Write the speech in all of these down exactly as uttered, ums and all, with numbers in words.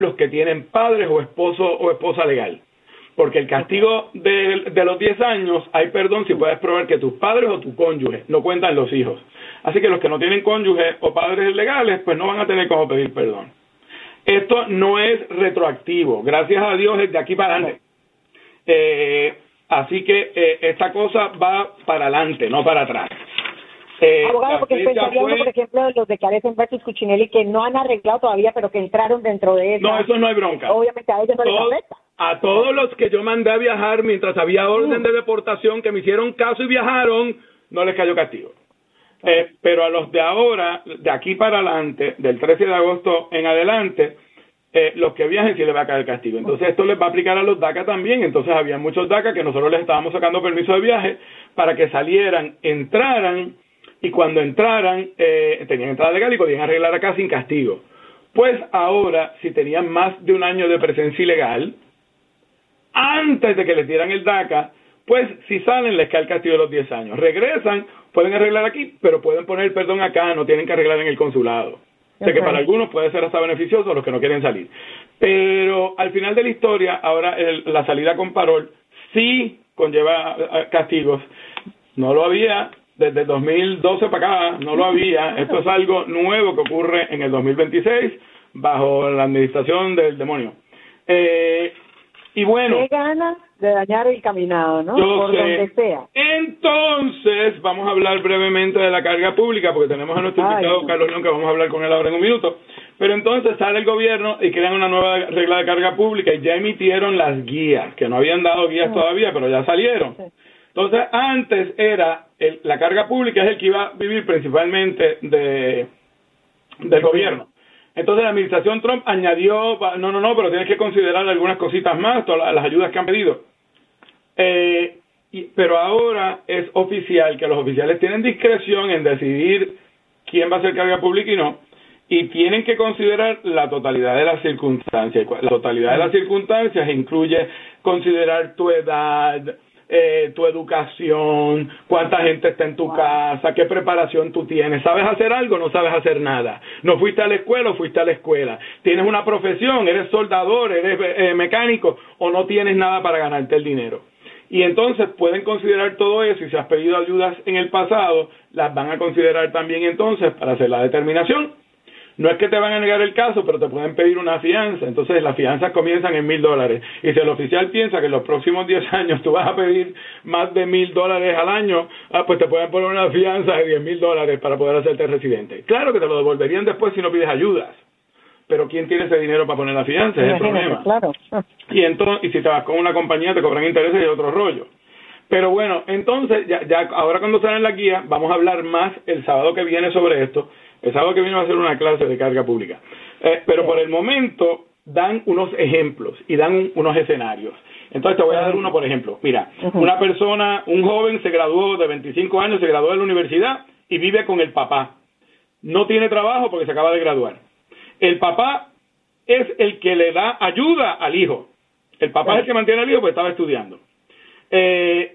los que tienen padres o esposo o esposa legal. Porque el castigo de, de los diez años hay perdón si puedes probar que tus padres o tu cónyuge, no cuentan los hijos. Así que los que no tienen cónyuge o padres legales, pues no van a tener cómo pedir perdón. Esto no es retroactivo, gracias a Dios es de aquí para adelante. Eh, así que eh, esta cosa va para adelante, no para atrás. Eh, Abogado, porque pensaría uno, por ejemplo, los de Carecen versus Cuccinelli, que no han arreglado todavía, pero que entraron dentro de eso. No, eso no hay bronca. Obviamente a ellos no les afecta. A todos los que yo mandé a viajar mientras había orden de deportación, que me hicieron caso y viajaron, no les cayó castigo. Eh, pero a los de ahora, de aquí para adelante, del trece de agosto en adelante, eh, los que viajen sí les va a caer castigo. Entonces esto les va a aplicar a los DACA también. Entonces había muchos DACA que nosotros les estábamos sacando permiso de viaje para que salieran, entraran, y cuando entraran, eh, tenían entrada legal y podían arreglar acá sin castigo. Pues ahora, si tenían más de un año de presencia ilegal, antes de que les dieran el DACA, pues si salen les cae el castigo de los diez años. Regresan, pueden arreglar aquí, pero pueden poner el perdón acá, no tienen que arreglar en el consulado. O sea que para algunos puede ser hasta beneficioso los que no quieren salir. Pero al final de la historia, ahora el, la salida con parol sí conlleva uh, castigos. No lo había desde el dos mil doce para acá, no lo había. Esto es algo nuevo que ocurre en el dos mil veintiséis bajo la administración del demonio. Eh, y bueno, qué ganas de dañar el caminado, ¿no? Yo Por sé. donde sea. Entonces, vamos a hablar brevemente de la carga pública, porque tenemos a nuestro Ay, invitado no. Carlos León, que vamos a hablar con él ahora en un minuto. Pero entonces sale el gobierno y crean una nueva regla de carga pública y ya emitieron las guías, que no habían dado guías Sí. todavía, pero ya salieron. Sí. Entonces, antes era, el, la carga pública es el que iba a vivir principalmente de del gobierno. Entonces la administración Trump añadió, no, no, no, pero tienes que considerar algunas cositas más, todas las ayudas que han pedido. Eh, y, pero ahora es oficial que los oficiales tienen discreción en decidir quién va a ser carga pública y no, y tienen que considerar la totalidad de las circunstancias. La totalidad de las circunstancias incluye considerar tu edad, eh, tu educación, cuánta gente está en tu wow. casa, qué preparación tú tienes, ¿sabes hacer algo o no sabes hacer nada? ¿No fuiste a la escuela o fuiste a la escuela? ¿Tienes una profesión? ¿Eres soldador? ¿Eres eh, mecánico? ¿O no tienes nada para ganarte el dinero? Y entonces pueden considerar todo eso, y si has pedido ayudas en el pasado, las van a considerar también entonces para hacer la determinación. No es que te van a negar el caso, pero te pueden pedir una fianza. Entonces las fianzas comienzan en mil dólares. Y si el oficial piensa que en los próximos diez años tú vas a pedir más de mil dólares al año, ah, pues te pueden poner una fianza de diez mil dólares para poder hacerte residente. Claro que te lo devolverían después si no pides ayudas. Pero ¿quién tiene ese dinero para poner la fianza? Es el problema. Claro. Y entonces, y si te vas con una compañía te cobran intereses y otro rollo. Pero bueno, entonces, ya, ya ahora cuando salen la guía, vamos a hablar más el sábado que viene sobre esto. El sábado que viene va a ser una clase de carga pública. Eh, pero por el momento dan unos ejemplos y dan un, unos escenarios. Entonces te voy a dar uno, por ejemplo. Mira, uh-huh. una persona, un joven se graduó de veinticinco años, se graduó de la universidad y vive con el papá. No tiene trabajo porque se acaba de graduar. El papá es el que le da ayuda al hijo. El papá uh-huh. es el que mantiene al hijo porque estaba estudiando. Eh,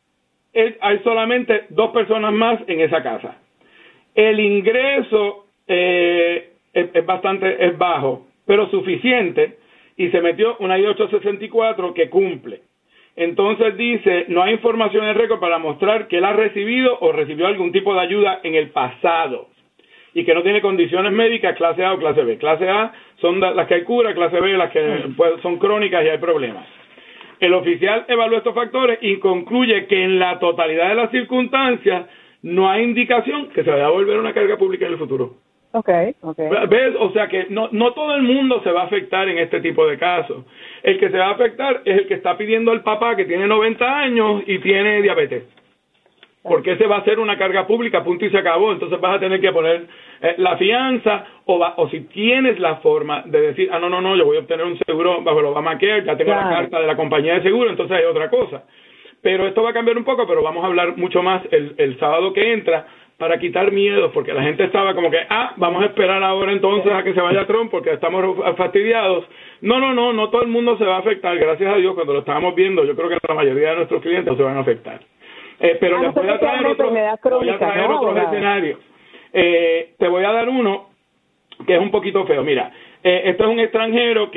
es, hay solamente dos personas más en esa casa. El ingreso eh, es, es bastante es bajo, pero suficiente, y se metió una I ochocientos sesenta y cuatro que cumple. Entonces dice, no hay información en récord para mostrar que él ha recibido o recibió algún tipo de ayuda en el pasado, y que no tiene condiciones médicas clase A o clase B. Clase A son las que hay cura, clase B las que pues, son crónicas y hay problemas. El oficial evalúa estos factores y concluye que en la totalidad de las circunstancias no hay indicación que se vaya a volver una carga pública en el futuro. Okay, okay. ¿Ves? O sea que no, no todo el mundo se va a afectar en este tipo de casos. El que se va a afectar es el que está pidiendo al papá que tiene noventa años y tiene diabetes. Porque ese va a ser una carga pública, punto y se acabó. Entonces vas a tener que poner eh, la fianza o, va, o si tienes la forma de decir, ah, no, no, no, yo voy a obtener un seguro bajo el Obamacare, ya tengo claro. la carta de la compañía de seguro, entonces hay otra cosa. Pero esto va a cambiar un poco, pero vamos a hablar mucho más el, el sábado que entra para quitar miedos, porque la gente estaba como que, ah, vamos a esperar ahora entonces a que se vaya Trump porque estamos fastidiados. No, no, no, no todo el mundo se va a afectar, gracias a Dios, cuando lo estábamos viendo, yo creo que la mayoría de nuestros clientes no se van a afectar. Eh, pero ah, les voy a traer otros crónica, ¿no? otros escenarios. Eh, te voy a dar uno que es un poquito feo. Mira, eh, esto es un extranjero que